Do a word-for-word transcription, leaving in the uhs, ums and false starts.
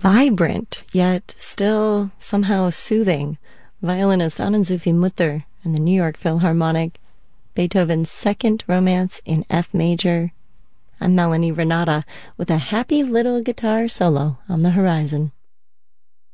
vibrant, yet still somehow soothing. Violinist Anand Zufi Mutter and the New York Philharmonic, Beethoven's Second Romance in F major. I'm Melanie Renata with a happy little guitar solo on the horizon.